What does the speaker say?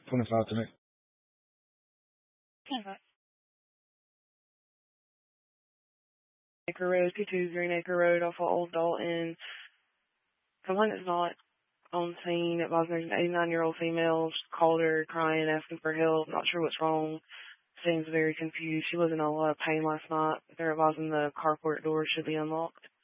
25 to me. Acre Road, 22 Green Acre Road off of Old Dalton. Someone is not on scene. It was an 89-year-old female. She called her crying, asking for help. Not sure what's wrong. Seems very confused. She was in a lot of pain last night. There it was in the carport door should be unlocked.